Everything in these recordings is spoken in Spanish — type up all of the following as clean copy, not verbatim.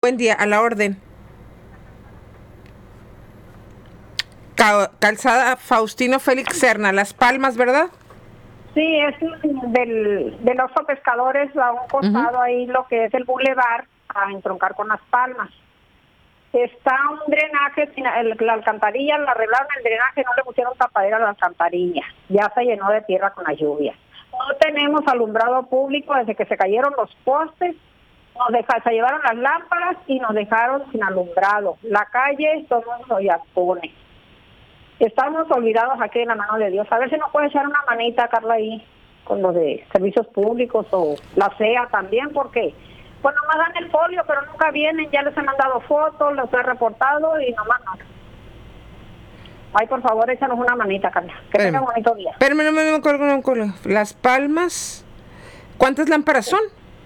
Buen día, a la orden. Calzada Faustino Félix Serna, Las Palmas, ¿verdad? Sí, es del Oso Pescadores, a un costado ahí, lo que es el bulevar, a entroncar con Las Palmas. Está un drenaje, la alcantarilla, la arreglaron el drenaje, no le pusieron tapadera a la alcantarilla. Ya se llenó de tierra con la lluvia. No tenemos alumbrado público desde que se cayeron los postes, se llevaron las lámparas y nos dejaron sin alumbrado. La calle somos Oyapones. Estamos olvidados aquí en la mano de Dios. A ver si nos puede echar una manita, Carla, ahí con lo de servicios públicos o la CEA también, porque pues nomás dan el folio, pero nunca vienen. Ya les he mandado fotos, los he reportado y nomás no. Ay, por favor, échanos una manita, Carla. Que tenga un bonito día. Pero no me acuerdo. Las Palmas, ¿cuántas lámparas son?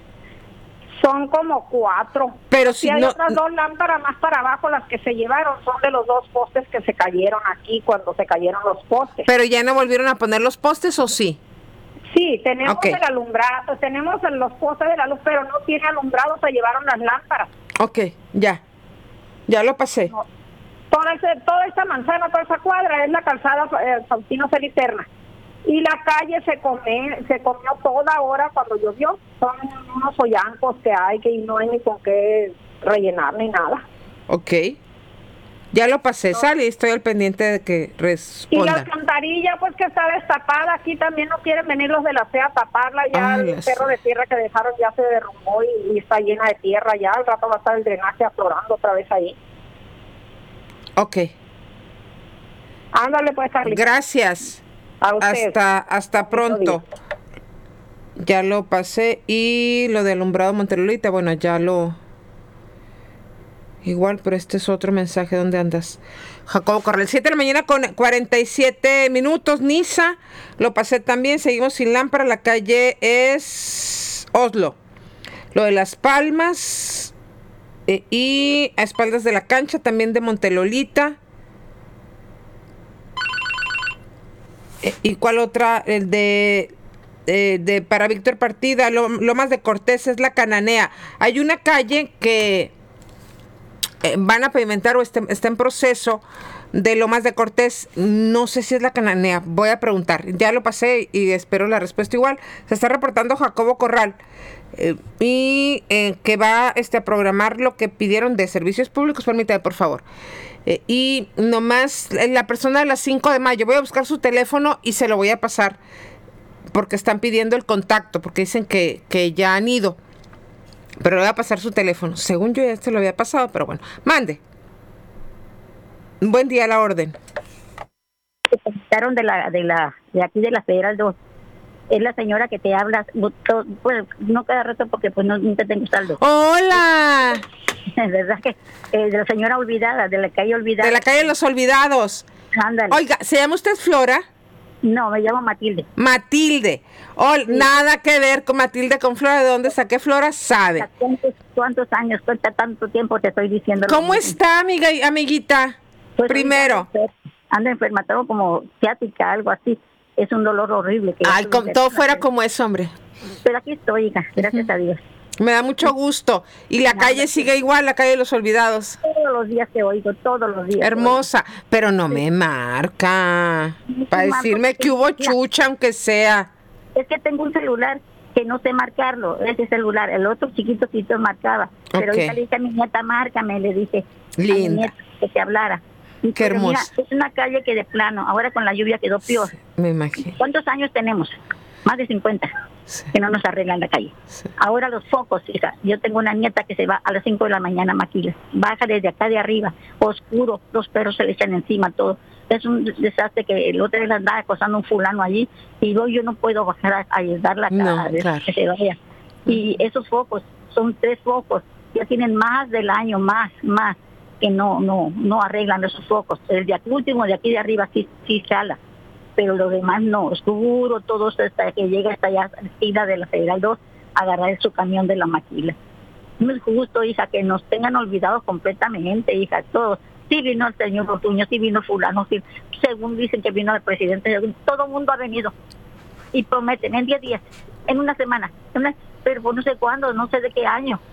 Son como 4. Pero si hay no, otras 2 lámparas más para abajo, las que se llevaron son de los 2 postes que se cayeron aquí cuando se cayeron los postes. ¿Pero ya no volvieron a poner los postes o sí? Sí, tenemos el alumbrado, tenemos los postes de la luz, pero no tiene alumbrado, se llevaron las lámparas. Ok, ya lo pasé. No. Toda esta manzana, toda esa cuadra es la calzada Faustino Félix Serna. Y la calle se comió toda ahora cuando llovió. Son unos hoyancos que hay que no hay ni con qué rellenar ni nada. Ok. Ya lo pasé, Sally, estoy al pendiente de que responda. Y la alcantarilla, pues que está destapada, aquí también no quieren venir los de la CEA a taparla, ya el cerro de tierra que dejaron ya se derrumbó y está llena de tierra ya, al rato va a estar el drenaje aflorando otra vez ahí. Ok. Ándale pues, Carlita. Gracias. A usted. Hasta pronto. Ya lo pasé y lo de alumbrado Montelolita, bueno, ya lo... Igual, pero este es otro mensaje. ¿Dónde andas? Jacobo Corral, 7 de la mañana con 47 minutos. Niza, lo pasé también. Seguimos sin lámpara. La calle es Oslo. Lo de Las Palmas. Y a espaldas de la cancha también de Montelolita. ¿Y cuál otra? El de para Víctor Partida. Lomas de Cortés es la Cananea. Hay una calle que... van a pavimentar o está en proceso de Lomas de Cortés, no sé si es la Cananea, voy a preguntar, ya lo pasé y espero la respuesta igual. Se está reportando Jacobo Corral que va a programar lo que pidieron de servicios públicos, permítame por favor. Y nomás la persona de las 5 de mayo, voy a buscar su teléfono y se lo voy a pasar porque están pidiendo el contacto, porque dicen que ya han ido. Pero le voy a pasar su teléfono. Según yo ya lo había pasado, pero bueno. Mande. Buen día, a la orden. Se contactaron de aquí de la Federal 2. Es la señora que te habla, pues no cada rato porque pues no te tengo saldo. ¡Hola! Es verdad que de la señora olvidada, de la calle olvidada. De la calle Los Olvidados. Ándale. Oiga, ¿se llama usted Flora? No, me llamo Matilde. Matilde. Sí. Nada que ver con Matilde, con Flora. ¿De dónde saqué Flora? Sabe. ¿Cuántos años? Cuenta tanto tiempo te estoy diciendo. ¿Cómo está, amiguita? Pues primero. Ando enferma, tengo como ciática, algo así. Es un dolor horrible. Ay, todo fuera como es, hombre. Pero aquí estoy, hija, gracias a Dios. Me da mucho gusto. Y la calle sigue igual, la calle de Los Olvidados. Todos los días te oigo, todos los días. Hermosa, pero no me marca. Para decirme que hubo chucha, aunque sea. Es que tengo un celular que no sé marcarlo, ese celular. El otro chiquito marcaba. Pero ahorita le dije a mi nieta, márcame, le dije. Linda. A mi nieta que te hablara. Qué hermosa. Mira, es una calle que de plano, ahora con la lluvia quedó peor. Sí, me imagino. ¿Cuántos años tenemos? Más de 50. Sí. Que no nos arreglan la calle. Sí. Ahora los focos, hija. Yo tengo una nieta que se va a las 5 de la mañana a Maquila. Baja desde acá de arriba, oscuro, los perros se le echan encima, todo. Es un desastre que el otro día andaba acosando un fulano allí y yo no puedo bajar a ayudarla claro. Que se vaya. Y esos focos, son 3 focos, ya tienen más del año, más, que no arreglan esos focos. El de aquí, último de aquí de arriba sí sala. Pero lo demás no, oscuro, todo hasta que llega hasta allá a la esquina de la Federal 2 a agarrar su camión de la Maquila. No es justo, hija, que nos tengan olvidados completamente, hija, todos. Sí vino el señor Ortuño, sí vino fulano, sí, según dicen que vino el presidente, todo el mundo ha venido y prometen en 10 días, en una semana, pero no sé cuándo, no sé de qué año.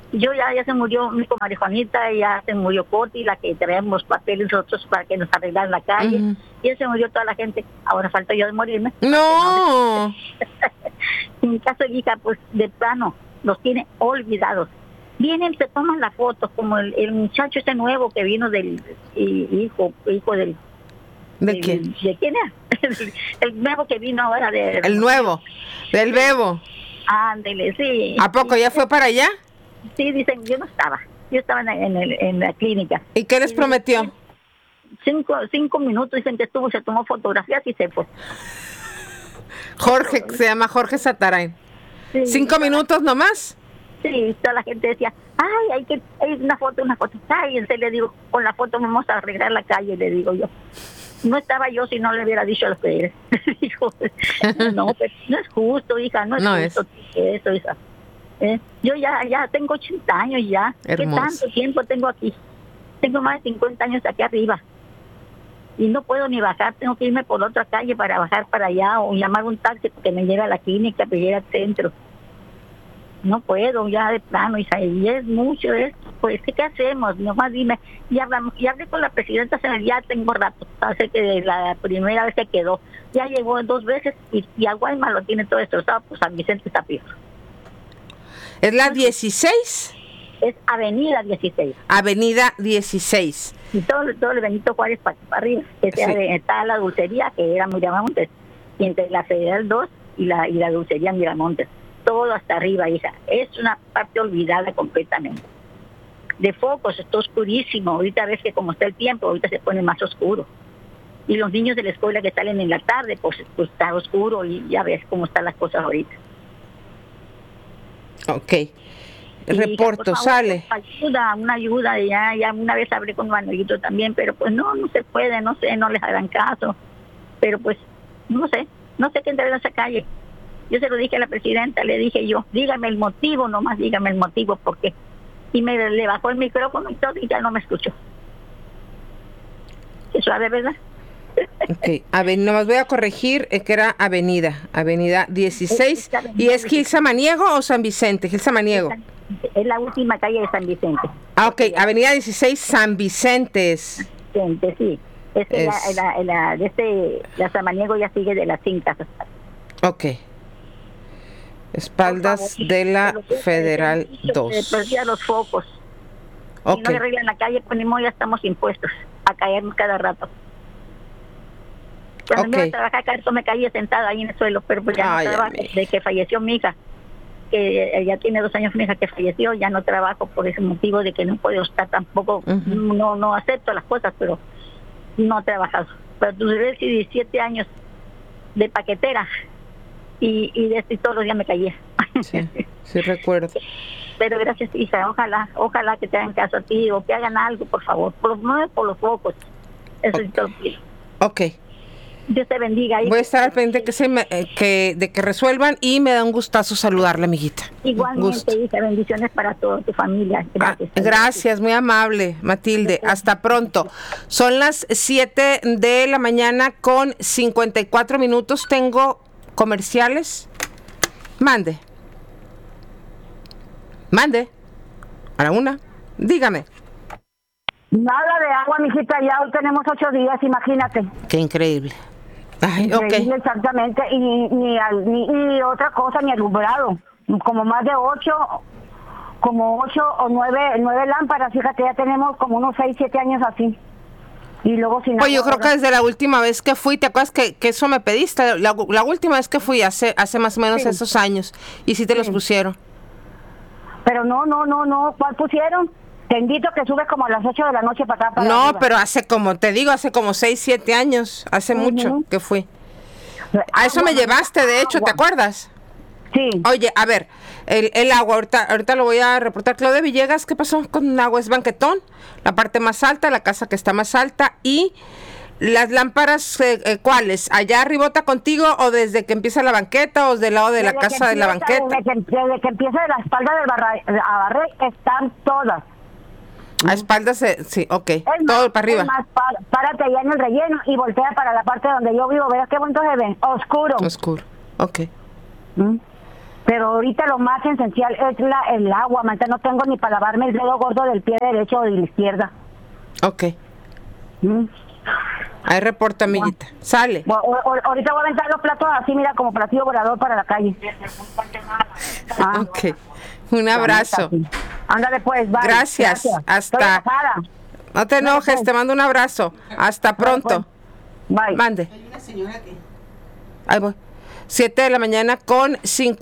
ya se murió mi comadre Juanita, ya se murió Coti, la que traemos papeles nosotros para que nos arreglaran la calle. Ya se murió toda la gente. Ahora falta yo de morirme. No. En mi caso de hija, pues de plano, los tiene olvidados. Vienen, se toman la foto, como el muchacho ese nuevo que vino del hijo del... ¿De quién? ¿De quién es? El nuevo que vino ahora de... El nuevo, del Bebo. Ándele, sí. ¿A poco ya fue para allá? Sí, dicen, yo no estaba. Yo estaba en la clínica. ¿Y qué les prometió? 5 minutos, dicen que estuvo, se tomó fotografías y se fue. Jorge, se llama Jorge Satarain. Sí, 5 minutos nomás. Sí, toda la gente decía, ay, hay una foto. Ay, entonces le digo, con la foto vamos a arreglar la calle, le digo yo. No estaba yo si no le hubiera dicho lo que eres. Dijo, no, pues no es justo, hija, no es justo eso, hija. Yo ya tengo 80 años ya. Hermoso. ¿Qué tanto tiempo tengo aquí? Tengo más de 50 años aquí arriba. Y no puedo ni bajar, tengo que irme por otra calle para bajar para allá o llamar un taxi porque me lleve a la clínica, me lleve al centro. No puedo, ya de plano, hija, y es mucho esto. Pues, ¿qué hacemos? Nomás dime, ya hablé con la presidenta, ya tengo rato, hace que la primera vez se quedó. Ya llegó 2 veces y a Guaymas lo tiene todo destrozado, pues San Vicente está peor. ¿Es la 16? Es Avenida 16. Avenida 16. Y todo el Benito Juárez para arriba, que Sí. está la dulcería, que era Miramontes, y entre la Federal 2 y la dulcería Miramontes. Todo hasta arriba, hija. Es una parte olvidada completamente. De focos, está oscurísimo. Ahorita ves que como está el tiempo, ahorita se pone más oscuro. Y los niños de la escuela que salen en la tarde, pues está oscuro y ya ves cómo están las cosas ahorita. Ok. El reporto, por favor, sale. Una ayuda, ya una vez hablé con Manuelito también, pero pues no se puede, no sé, no les hagan caso. Pero pues, no sé qué entrar en esa calle. Yo se lo dije a la presidenta, le dije yo, dígame el motivo, nomás dígame el motivo, ¿por qué? Y le bajó el micrófono y todo y ya no me escuchó. Qué suave, ¿verdad? Ok, nomás voy a corregir que era Avenida 16. ¿Y es Gil Samaniego o San Vicente? Gil Samaniego. Es la última calle de San Vicente. Ah, ok, Avenida 16, San Vicente. Sí. La Samaniego ya sigue de las 5. Ok. Espaldas de la Federal 2. Perdía los focos. Ok. Si no le arreglan la calle, pues ni modo, ya estamos impuestos a caernos cada rato. Cuando me iba a trabajar acá, esto me caía sentada ahí en el suelo, pero pues ya no trabajo. De que falleció mi hija, que ya tiene 2 años mi hija que falleció, ya no trabajo por ese motivo de que no puedo estar tampoco, no acepto las cosas, pero no he trabajado. Pero duré 17 años de paquetera y de esto y todos los días me caía. Sí recuerdo. Pero gracias, hija, ojalá que te hagan caso a ti o que hagan algo, por favor, por los focos. Eso es todo. Ok. Dios te bendiga. Voy a estar al pendiente de que resuelvan y me da un gustazo saludarle, amiguita. Igualmente, hija, bendiciones para toda tu familia. Gracias. Gracias, muy amable, Matilde. Hasta pronto. Son las 7 de la mañana con 54 minutos. Tengo comerciales. Mande. A la una. Dígame. Nada de agua, mijita, ya hoy tenemos 8 días, imagínate. Qué increíble. Ay, Increíble, ok. exactamente, y ni otra cosa, ni alumbrado. Como más de 8 o 9 lámparas, fíjate, ya tenemos como unos 6, 7 años así. Y luego sin Pues yo agua, creo que desde la última vez que fui, ¿te acuerdas que eso me pediste? La última vez que fui, hace más o menos esos años, y sí te los pusieron. Pero no, ¿cuál pusieron? Bendito que subes como a las 8 de la noche para acá. Para no, arriba. pero hace como 6, 7 años, hace mucho que fui. A eso me llevaste, de hecho, ¿te acuerdas? Sí. Oye, a ver, el agua, ahorita lo voy a reportar. Claudia Villegas, ¿qué pasó con el agua? Es banquetón, la parte más alta, la casa que está más alta, y las lámparas, ¿cuáles? ¿Allá arribota contigo o desde que empieza la banqueta o del lado de la casa de la banqueta? Desde que empieza de la espalda del a barrer, están todas. A espaldas, sí, ok, todo para arriba. Párate allá en el relleno y voltea para la parte donde yo vivo, verás qué bonito se ve, oscuro. Oscuro, ok. Pero ahorita lo más esencial es el agua, Marta. No tengo ni para lavarme el dedo gordo del pie derecho o de la izquierda. Ok. Ahí reporta, amiguita. Sale. Ahorita voy a aventar los platos así, mira, como platillo volador para la calle. Ok. Un abrazo. Ándale pues, bye. Gracias. Hasta. No te enojes, te mando un abrazo. Hasta pronto. Bye. Mande. Hay una señora que... Ahí voy. 7 de la mañana con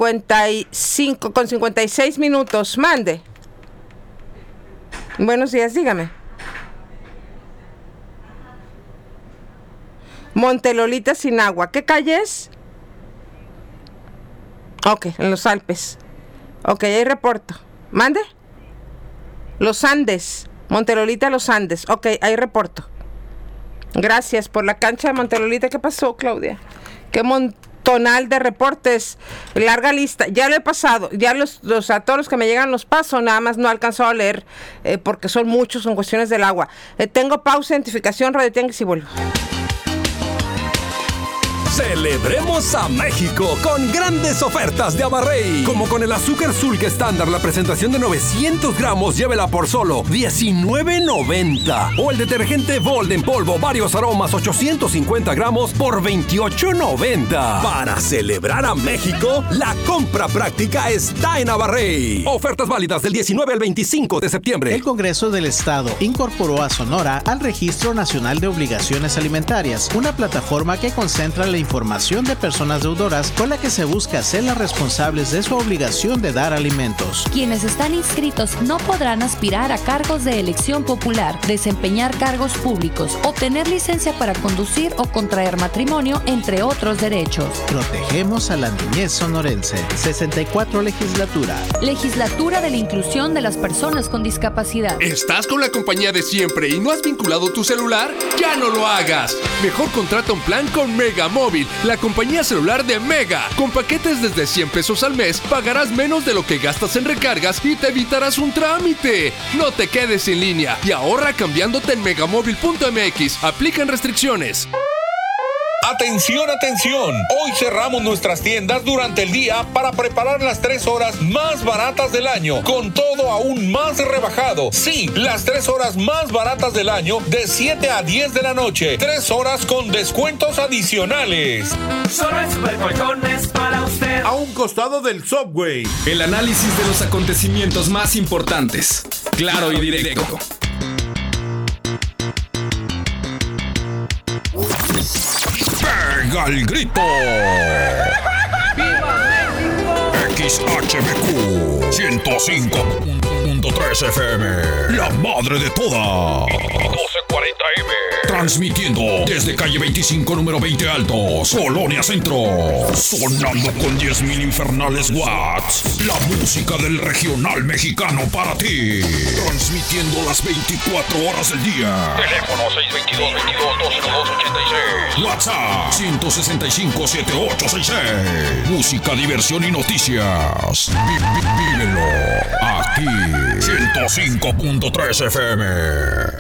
56 minutos. Mande. Buenos días, dígame. Montelolita sin agua. ¿Qué calle es? Ok, en los Alpes. Ok, ahí reporto. ¿Mande? Los Andes. Montelolita, Los Andes. Ok, ahí reporto. Gracias por la cancha de Montelolita. ¿Qué pasó, Claudia? Qué montonal de reportes. Larga lista. Ya lo he pasado. Ya a todos los que me llegan los paso. Nada más no he alcanzado a leer porque son muchos, son cuestiones del agua. Tengo pausa, identificación, Radio Tianguis y vuelvo. Celebremos a México con grandes ofertas de Abarrey. Como con el azúcar Sulca estándar, la presentación de 900 gramos, llévela por solo $19.90. O el detergente Bold en polvo, varios aromas, 850 gramos por $28.90. Para celebrar a México, la compra práctica está en Abarrey. Ofertas válidas del 19 al 25 de septiembre. El Congreso del Estado incorporó a Sonora al Registro Nacional de Obligaciones Alimentarias, una plataforma que concentra la información de personas deudoras con la que se busca hacerlas responsables de su obligación de dar alimentos. Quienes están inscritos no podrán aspirar a cargos de elección popular, desempeñar cargos públicos, obtener licencia para conducir o contraer matrimonio, entre otros derechos. Protegemos a la niñez sonorense. 64 Legislatura. Legislatura de la Inclusión de las Personas con Discapacidad. ¿Estás con la compañía de siempre y no has vinculado tu celular? ¡Ya no lo hagas! Mejor contrata un plan con Megamóvil, la compañía celular de Mega. Con paquetes desde 100 pesos al mes, pagarás menos de lo que gastas en recargas y te evitarás un trámite. No te quedes sin línea y ahorra cambiándote en megamóvil.mx. Aplican restricciones. Atención, atención. Hoy cerramos nuestras tiendas durante el día para preparar las 3 horas más baratas del año, con todo aún más rebajado. Sí, las 3 horas más baratas del año de 7 a 10 de la noche. 3 horas con descuentos adicionales. Solo en Supercolchones para usted. A un costado del Subway. El análisis de los acontecimientos más importantes. Claro y directo. ¡Pega el grito! ¡Viva México! XHBQ 105.3 FM, la madre de todas. 1240M. Transmitiendo desde calle 25, número 20 Altos, Colonia Centro. Sonando con 10,000 infernales watts. La música del regional mexicano para ti. Transmitiendo las 24 horas del día. Teléfono 622-22-202-86. WhatsApp 165-7866. Música, diversión y noticias. Vívelo aquí. 105.3 FM.